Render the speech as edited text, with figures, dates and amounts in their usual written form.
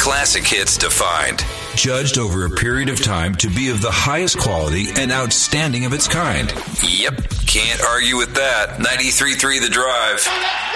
classic hits defined. Judged over a period of time to be of the highest quality and outstanding of its kind. Yep, can't argue with that. 93.3 The Drive.